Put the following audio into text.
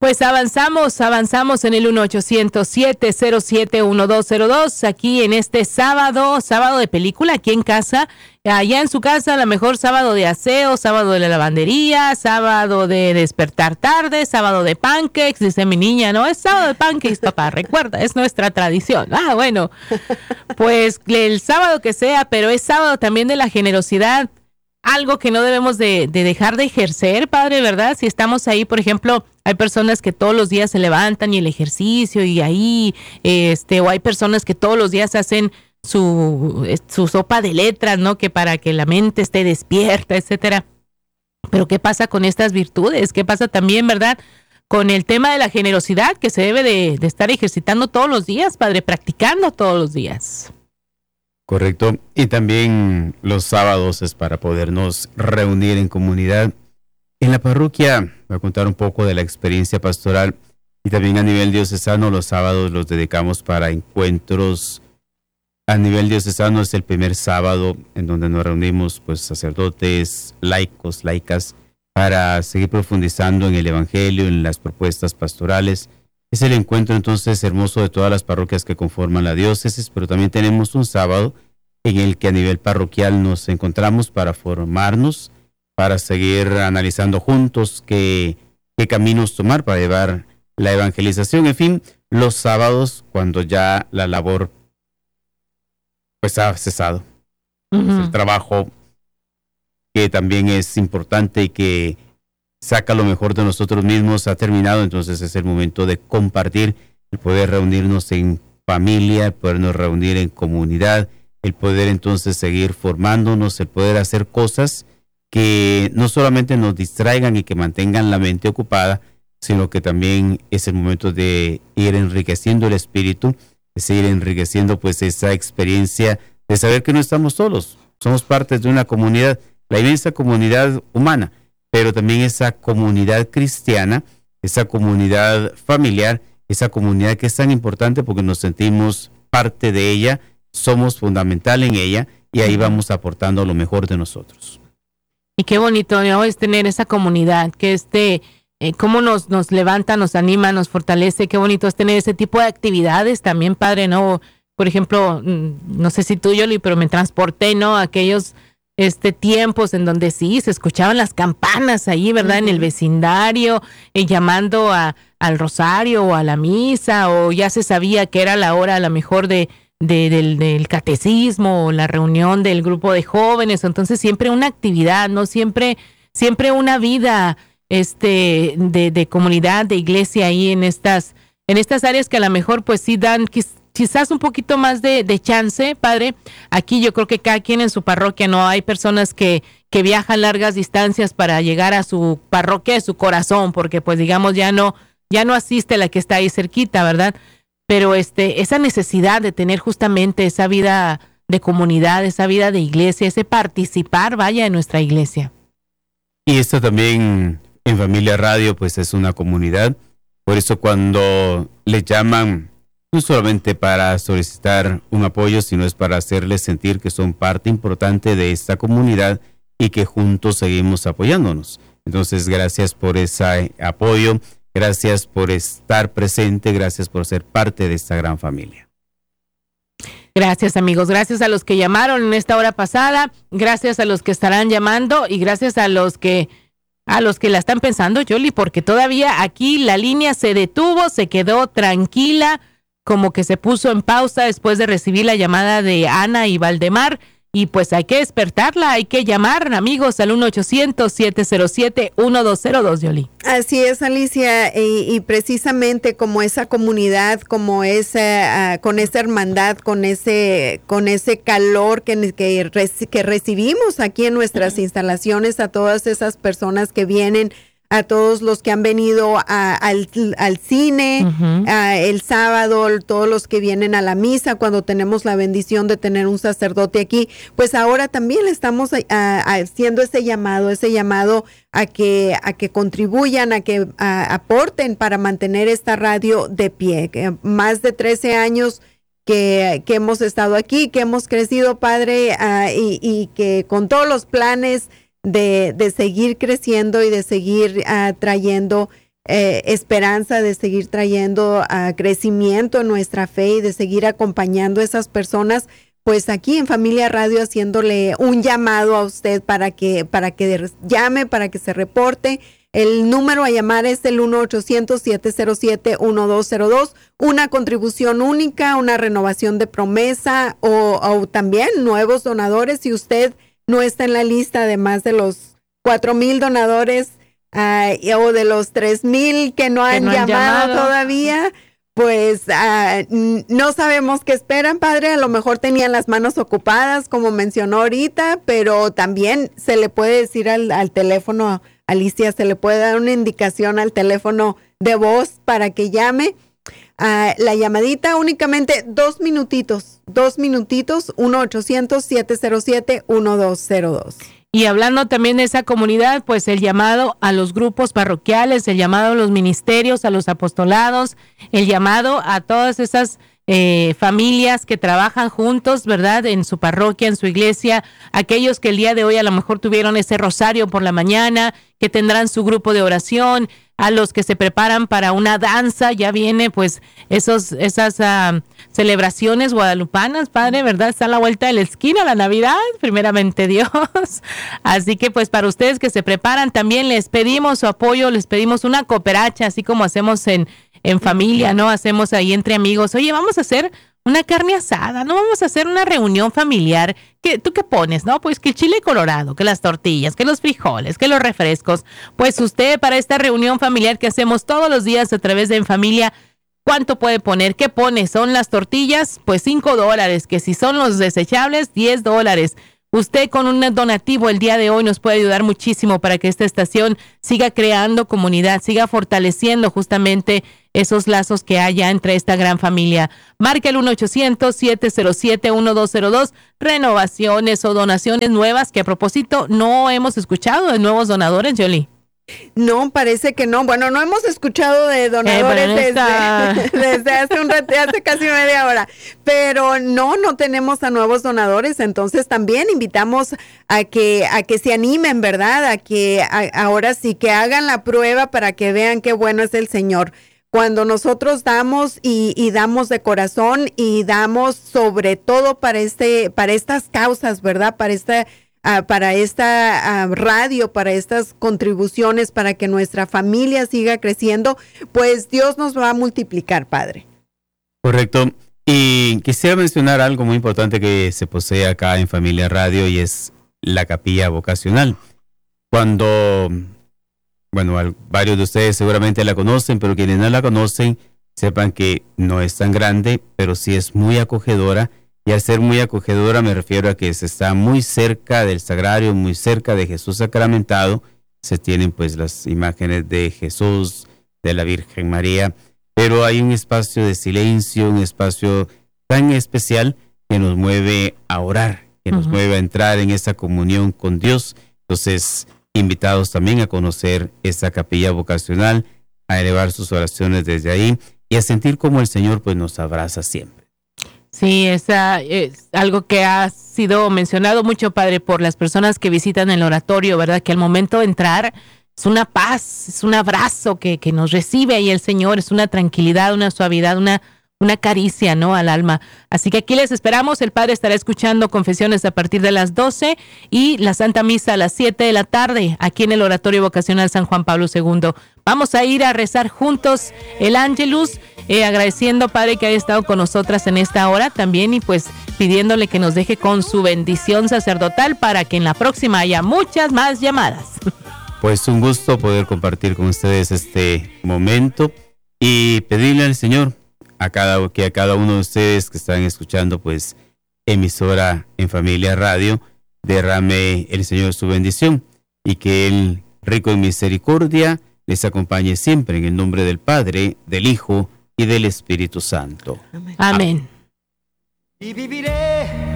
Pues avanzamos en el 1-800-707-1202, aquí en este sábado de película, aquí en casa, allá en su casa, a lo mejor sábado de aseo, sábado de la lavandería, sábado de despertar tarde, sábado de pancakes, dice mi niña, ¿no? Es sábado de pancakes, papá, recuerda, es nuestra tradición. Ah, bueno, pues el sábado que sea, pero es sábado también de la generosidad, algo que no debemos de dejar de ejercer, padre, ¿verdad? Si estamos ahí, por ejemplo, hay personas que todos los días se levantan y el ejercicio y ahí, o hay personas que todos los días hacen su sopa de letras, ¿no? Que para que la mente esté despierta, etcétera. Pero ¿qué pasa con estas virtudes? ¿Qué pasa también, verdad? Con el tema de la generosidad que se debe de estar ejercitando todos los días, padre, practicando todos los días. Correcto. Y también los sábados es para podernos reunir en comunidad. En la parroquia, voy a contar un poco de la experiencia pastoral y también a nivel diocesano, los sábados los dedicamos para encuentros. A nivel diocesano es el primer sábado en donde nos reunimos pues sacerdotes, laicos, laicas, para seguir profundizando en el Evangelio, en las propuestas pastorales. Es el encuentro entonces hermoso de todas las parroquias que conforman la diócesis, pero también tenemos un sábado en el que a nivel parroquial nos encontramos para formarnos, para seguir analizando juntos qué caminos tomar para llevar la evangelización. En fin, los sábados cuando ya la labor pues ha cesado. Uh-huh. Es el trabajo que también es importante y que saca lo mejor de nosotros mismos, ha terminado, entonces es el momento de compartir, el poder reunirnos en familia, el podernos reunir en comunidad, el poder entonces seguir formándonos, el poder hacer cosas que no solamente nos distraigan y que mantengan la mente ocupada, sino que también es el momento de ir enriqueciendo el espíritu, es ir enriqueciendo pues esa experiencia de saber que no estamos solos, somos parte de una comunidad, la inmensa comunidad humana, pero también esa comunidad cristiana, esa comunidad familiar, esa comunidad que es tan importante porque nos sentimos parte de ella, somos fundamental en ella y ahí vamos aportando lo mejor de nosotros. Y qué bonito, ¿no? Es tener esa comunidad, que cómo nos levanta, nos anima, nos fortalece, qué bonito es tener ese tipo de actividades también, padre, ¿no? Por ejemplo, no sé si tú, Yoli, pero me transporté, ¿no? Aquellos tiempos en donde sí se escuchaban las campanas ahí, ¿verdad? Uh-huh. En el vecindario, llamando al rosario o a la misa, o ya se sabía que era la hora a lo mejor del catecismo o la reunión del grupo de jóvenes. Entonces siempre una actividad, ¿no? Siempre una vida de comunidad, de iglesia ahí en estas áreas que a lo mejor pues sí dan quizás un poquito más de chance, padre. Aquí yo creo que cada quien en su parroquia, no hay personas que viajan largas distancias para llegar a su parroquia de su corazón, porque pues digamos ya no asiste la que está ahí cerquita, ¿verdad? Pero esa necesidad de tener justamente esa vida de comunidad, esa vida de iglesia, ese participar, vaya, en nuestra iglesia. Y esto también en Familia Radio pues es una comunidad, por eso cuando le llaman no solamente para solicitar un apoyo, sino es para hacerles sentir que son parte importante de esta comunidad y que juntos seguimos apoyándonos. Entonces, gracias por ese apoyo, gracias por estar presente, gracias por ser parte de esta gran familia. Gracias, amigos, gracias a los que llamaron en esta hora pasada, gracias a los que estarán llamando y gracias a los que la están pensando, Yoli, porque todavía aquí la línea se detuvo, se quedó tranquila, como que se puso en pausa después de recibir la llamada de Ana y Valdemar, y pues hay que despertarla, hay que llamar, amigos, al 1-800-707-1202, Yoli. Así es, Alicia, y precisamente como esa comunidad, como esa, con esa hermandad, con ese calor que recibimos aquí en nuestras instalaciones, a todas esas personas que vienen, a todos los que han venido al cine, uh-huh. El sábado, todos los que vienen a la misa, cuando tenemos la bendición de tener un sacerdote aquí, pues ahora también le estamos haciendo ese llamado a que contribuyan, a que aporten para mantener esta radio de pie. Más de 13 años que hemos estado aquí, que hemos crecido, Padre, y que con todos los planes de seguir creciendo y de seguir trayendo esperanza, de seguir trayendo crecimiento en nuestra fe y de seguir acompañando a esas personas, pues aquí en Familia Radio haciéndole un llamado a usted para que llame, para que se reporte. El número a llamar es el 1-800-707-1202, una contribución única, una renovación de promesa o también nuevos donadores. Si usted no está en la lista de más de los 4,000 donadores o de los 3,000 que no han llamado todavía, pues no sabemos qué esperan, padre. A lo mejor tenían las manos ocupadas, como mencionó ahorita, pero también se le puede decir al teléfono, Alicia, se le puede dar una indicación al teléfono de voz para que llame. La llamadita únicamente 2 minutitos, 1-800-707-1202. Y hablando también de esa comunidad, pues el llamado a los grupos parroquiales, el llamado a los ministerios, a los apostolados, el llamado a todas esas familias que trabajan juntos, ¿verdad? En su parroquia, en su iglesia, aquellos que el día de hoy a lo mejor tuvieron ese rosario por la mañana, que tendrán su grupo de oración, a los que se preparan para una danza, ya viene pues esas celebraciones guadalupanas, padre, ¿verdad? Está a la vuelta de la esquina la Navidad, primeramente Dios. Así que pues para ustedes que se preparan también les pedimos su apoyo, les pedimos una cooperacha, así como hacemos en familia, ¿no? Hacemos ahí entre amigos, oye, vamos a hacer una carne asada, no vamos a hacer una reunión familiar. ¿Tú qué pones, no? Pues que el chile colorado, que las tortillas, que los frijoles, que los refrescos. Pues usted para esta reunión familiar que hacemos todos los días a través de En Familia, ¿cuánto puede poner? ¿Qué pone? ¿Son las tortillas? Pues $5, que si son los desechables, $10. Usted con un donativo el día de hoy nos puede ayudar muchísimo para que esta estación siga creando comunidad, siga fortaleciendo justamente esos lazos que haya entre esta gran familia. Marca el 1-800-707-1202, renovaciones o donaciones nuevas que a propósito no hemos escuchado de nuevos donadores, Yoli. No, parece que no. Bueno, no hemos escuchado de donadores desde hace casi media hora. Pero no tenemos a nuevos donadores. Entonces también invitamos a que se animen, ¿verdad? A que ahora sí que hagan la prueba para que vean qué bueno es el Señor. Cuando nosotros damos y damos de corazón y damos sobre todo para estas causas, ¿verdad? Para esta radio, para estas contribuciones, para que nuestra familia siga creciendo, pues Dios nos va a multiplicar, Padre. Correcto. Y quisiera mencionar algo muy importante que se posee acá en Familia Radio y es la capilla vocacional. Varios de ustedes seguramente la conocen, pero quienes no la conocen, sepan que no es tan grande, pero sí es muy acogedora. Y al ser muy acogedora me refiero a que se está muy cerca del sagrario, muy cerca de Jesús sacramentado. Se tienen pues las imágenes de Jesús, de la Virgen María, pero hay un espacio de silencio, un espacio tan especial que nos mueve a orar, que nos mueve a entrar en esa comunión con Dios. Entonces, invitados también a conocer esa capilla vocacional, a elevar sus oraciones desde ahí y a sentir cómo el Señor pues nos abraza siempre. Sí, esa es algo que ha sido mencionado mucho, Padre, por las personas que visitan el oratorio, ¿verdad? Que al momento de entrar es una paz, es un abrazo que nos recibe ahí el Señor, es una tranquilidad, una suavidad, una caricia, ¿no? Al alma. Así que aquí les esperamos. El Padre estará escuchando confesiones a partir de las 12 y la Santa Misa a las 7 de la tarde aquí en el Oratorio Vocacional San Juan Pablo II. Vamos a ir a rezar juntos el Ángelus, agradeciendo, Padre, que haya estado con nosotras en esta hora también y pues pidiéndole que nos deje con su bendición sacerdotal para que en la próxima haya muchas más llamadas. Pues un gusto poder compartir con ustedes este momento y pedirle al Señor que a cada uno de ustedes que están escuchando pues emisora En Familia Radio derrame el Señor su bendición y que Él, rico en misericordia, les acompañe siempre en el nombre del Padre, del Hijo y del Espíritu Santo. Amén. Y viviré